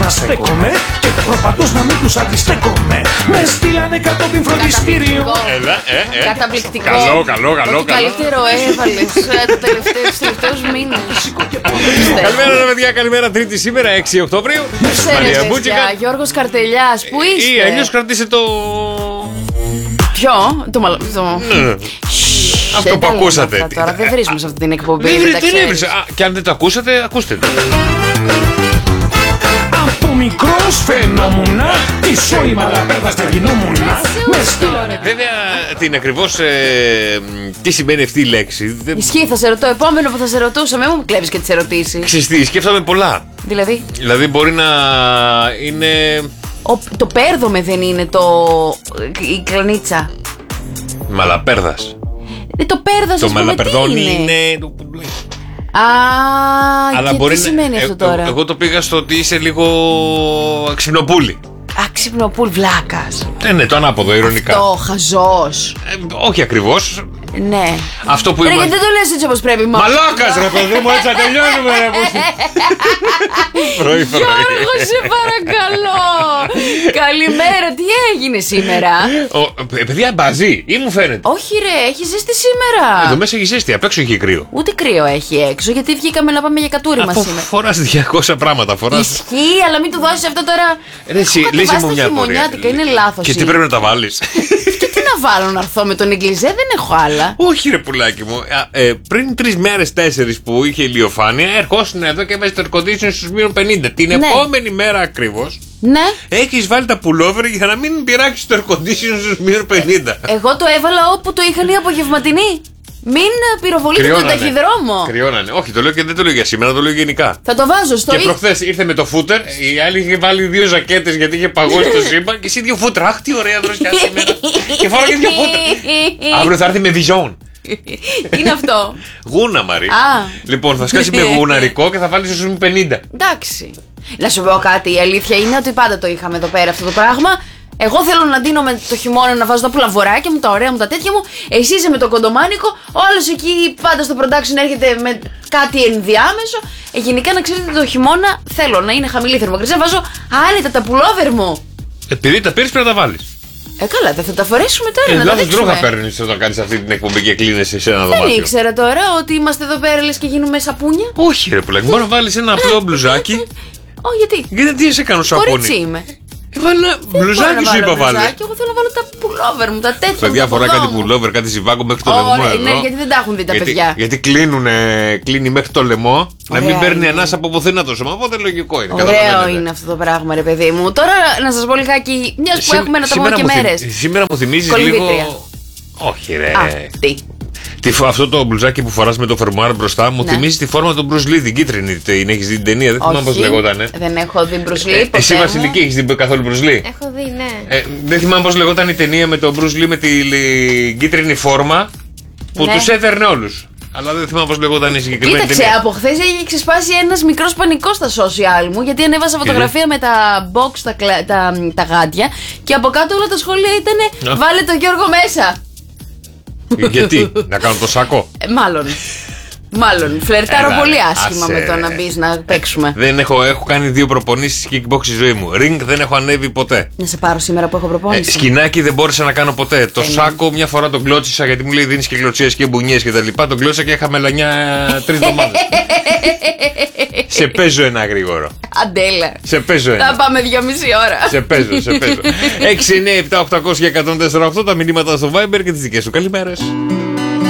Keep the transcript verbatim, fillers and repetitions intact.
να στέκομαι και προπαντός να μην τους αντιστέκομαι. Με στείλανε κατόπιν φροντιστήριο. Έλα, ε, ε. Καταπληκτικό. Καλό, καλό, καλό. Ό,τι καλύτερο έβαλες τους τελευταίους μήνες. Καλημέρα, ρε παιδιά, καλημέρα. Τρίτη σήμερα, έξι Οκτωβρίου. Ξέρετε, παιδιά, Γιώργος Καρτελιάς, πού είστε? Ή αλλιώς κρατήσε το. Ποιο? Το μαλ... το... Αυτό που ακούσατε. Τώρα δεν βρίσκουμε σε αυτή την εκπομπή. Δεν έβρισα. Και αν δεν το ακούσατε, ακούστε το. Από μικρός φαινόμουνα, τι σόι μαλαπέρδας δεν γινόμουνα. Βέβαια, την ακριβώς τι σημαίνει αυτή η λέξη. Ισχύει, θα σε ρωτώ. Επόμενο που θα σε ρωτούσα, μην μου κλέβεις και τις ερωτήσεις. Ξυστή, σκέφτομαι πολλά. Δηλαδή. Δηλαδή μπορεί να είναι. Ο, το πέρδομε δεν είναι το. Η κλανίτσα. Μαλαπέρδας. Ε, το πέρδος, το ας πούμε, μαλαπερδόνι τι είναι. είναι. Α, αλλά και μπορεί τι σημαίνει να... αυτό τώρα? Ε, εγώ το πήγα στο ότι είσαι λίγο ξυπνοπούλη. Α, ξυπνοπούλ, βλάκας. Ε, ναι, το ανάποδο, ειρωνικά. Αυτό, χαζός. Ε, όχι ακριβώς. Ναι. Αυτό που ρε, είμαστε. γιατί δεν το λες έτσι όπως πρέπει, μα. Μαλάκας, ρε παιδί μου, έτσι θα τελειώνουμε, ρε πρωί, πρωί. Γιώργο, σε παρακαλώ. Καλημέρα, τι έγινε σήμερα? Ο, παιδιά, μπαζί, ή μου φαίνεται. Όχι, ρε, έχει ζέστη σήμερα. Εδώ μέσα έχει ζέστη, απ' έξω έχει κρύο. Ούτε κρύο έχει έξω, γιατί βγήκαμε να πάμε για κατούριμα Αφού σήμερα. φοράς διακόσια πράγματα, φοράς. Ισχύει, αλλά μην του δώσεις αυτό τώρα. Ρε, εσύ, λύσε μου μια πορεία. Είναι λάθος. Και τι πρέπει να τα βάλεις? Και τι να βάλω, να έρθω με τον Εγκλιζέ, δεν έχω άλλα. Όχι, ρε πουλάκι μου. Ε, πριν τρεις μέρες, τέσσερις που είχε ηλιοφάνεια, ερχόσουν εδώ και έβαζε το air conditioning στους μείον πενήντα. Την ναι. επόμενη μέρα ακριβώς. Ναι. Έχεις βάλει τα pullover για να μην πειράξεις το air conditioning στους μείον πενήντα. Εγώ το έβαλα όπου το είχαν οι απογευματινοί. Μην πυροβολείτε τον ταχυδρόμο. Κρυώνανε. Όχι, το λέω και δεν το λέω για σήμερα, το λέω γενικά. Θα το βάζω στο. Και προχθές ήρθε με το φούτερ, η άλλη είχε βάλει δύο ζακέτες γιατί είχε παγώσει το σύμπαν και εσύ δύο φούτερ. Αχ, τι ωραία δροσιά σήμερα. Και φορά και δύο φούτερ. Αύριο θα έρθει με βιζόν. Τι είναι αυτό? Γούνα, Μαρή. Α. Λοιπόν, θα σκάσει με γουναρικό και θα βάλει στους πενήντα. Εντάξει. Να σου πω κάτι. Η αλήθεια είναι ότι πάντα το είχαμε εδώ πέρα αυτό το πράγμα. Εγώ θέλω να ντύνω με το χειμώνα, να βάζω τα πουλαβοράκια μου, τα ωραία μου, τα τέτοια μου. Εσύ είσαι με το κοντομάνικο. Ο άλλος εκεί πάντα στο production έρχεται με κάτι ενδιάμεσο. Ε, γενικά να ξέρετε το χειμώνα θέλω να είναι χαμηλή θερμοκρασία. Βάζω άνετα τα πουλόβερ μου. Επειδή τα πήρες πρέπει να τα βάλεις. Ε, καλά, δεν θα τα φορέσουμε τώρα. Ε, να λάθος τρόπο θα παίρνεις όταν κάνεις αυτή την εκπομπή και κλείνεσαι σε ένα δωμάτιο. Δεν ήξερα τώρα ότι είμαστε εδώ πέρα λες και γίνουμε σαπούνια. Όχι, ρε πουλάκι, μπορεί να βάλεις ένα απλό μπλουζάκι. Ω, γιατί? Γιατί τι σε κάνω σαπούνι. Κορίτσι είμαι. Έβαλα μπλουζάκι σου είπα βάλε. Εγώ θέλω να βάλω τα πουλόβερ μου, τα τέτοια. Παιδιά φορά κάτι πουλόβερ, κάτι ζιβάγκο μέχρι το λαιμό. Ναι, γιατί δεν τα έχουν δει τα παιδιά. Γιατί κλείνει μέχρι το λαιμό. Να μην παίρνει ανάσα από πουθενά το σώμα. Οπότε λογικό είναι. Ωραίο είναι αυτό το πράγμα, ρε παιδί μου. Τώρα να σας πω λιγάκι, μιας που έχουμε να τα πούμε και μέρες. Σήμερα μου θυμίζεις λίγο. Όχι, ρε. Τι. Αυτό το μπλουζάκι που φοράς με το φερμουάρ μπροστά μου ναι. θυμίζει τη φόρμα του Bruce Lee, την κίτρινη. Την έχεις δει την ταινία, δεν θυμάμαι πώς λεγότανε. Δεν έχω δει Bruce Lee. Ε, εσύ Βασιλική, έχεις δει καθόλου Bruce Lee? Έχω δει, ναι. Ε, δεν θυμάμαι πώς λεγόταν η ταινία με τον Bruce Lee με την κίτρινη φόρμα που ναι. τους έδερνε όλους. Αλλά δεν θυμάμαι πώς λεγόταν η συγκεκριμένη Κοίταξε, ταινία. από χθες έχει ξεσπάσει ένας μικρός πανικός στα social μου, γιατί ανέβασα φωτογραφία με τα box, τα, τα, τα γάντια, και από κάτω όλα τα σχόλια ήταν βάλε τον Γιώργο μέσα. Γιατί, να κάνω το σάκο? Ε, μάλλον. Μάλλον. Φλερτάρω Έλα, πολύ άσχημα άσε, με το να μπει να παίξουμε. Δεν έχω, έχω κάνει δύο προπονήσεις kickbox στη ζωή μου. Ring δεν έχω ανέβει ποτέ. Να σε πάρω σήμερα που έχω προπόνηση. Ε, σκηνάκι δεν μπόρεσα να κάνω ποτέ. Το σάκο μια φορά τον κλώτσισα γιατί μου λέει δίνεις και κλωτσίες και μπουνιές και τα λοιπά. Τον κλώτσισα και είχα μελανιά τρεις εβδομάδες. Σε παίζω ένα γρήγορο. Αντέλα. Σε παίζω ένα. Θα πάμε δυόμιση ώρα. Σε παίζω, σε παίζω. έξι εννιά επτά οκτακόσια εκατόν τέσσερα οκτώ τα μηνύματα στο Viber και τις δικές σου καλημέρες.